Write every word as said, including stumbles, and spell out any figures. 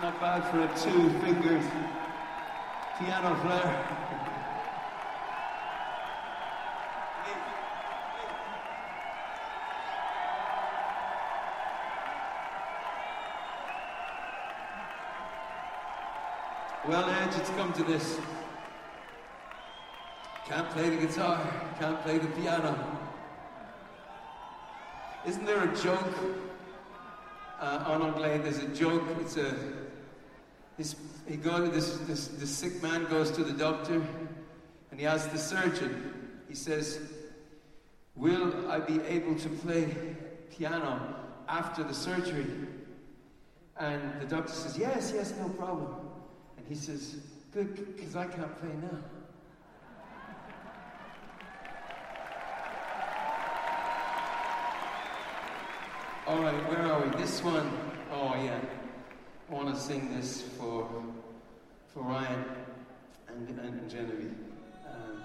Not bad for a two-fingered piano player. Well, Edge, it's come to this. Can't play the guitar, can't play the piano. Isn't there a joke uh, on Anglais? There's a joke. It's a this he goes this this this sick man goes to the doctor, and he asks the surgeon. He says, "Will I be able to play piano after the surgery?" And the doctor says, "Yes, yes, no problem." And he says, "Good, because I can't play now." All right, where are we? This one, oh yeah. I want to sing this for for Ryan and, and, and Genevieve. Um,